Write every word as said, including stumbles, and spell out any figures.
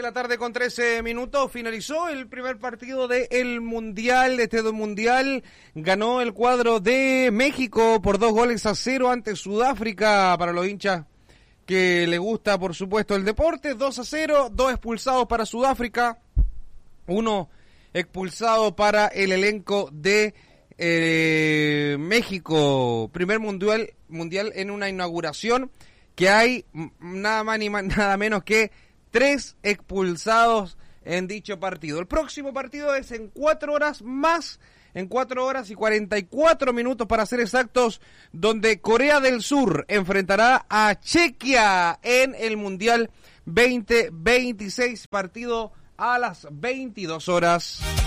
la tarde con trece minutos, finalizó el primer partido del Mundial, este Mundial ganó el cuadro de México por dos goles a cero ante Sudáfrica, para los hinchas que le gusta por supuesto el deporte, dos a cero, dos expulsados para Sudáfrica, uno expulsado para el elenco de eh, México, primer mundial, mundial en una inauguración que hay nada más ni más, nada menos que tres expulsados en dicho partido. El próximo partido es en cuatro horas más, en cuatro horas y cuarenta y cuatro minutos para ser exactos, donde Corea del Sur enfrentará a Chequia en el Mundial veinte veintiséis, partido a las veintidós horas.